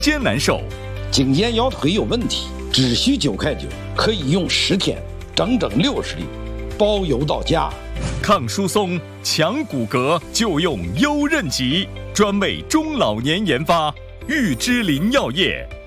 艰难受。 颈肩腰腿有问题，只需9块9，可以用10天，整整60粒，包邮到家。 抗疏松、强骨骼就用优韧脊，专为中老年研发，玉芝林药业。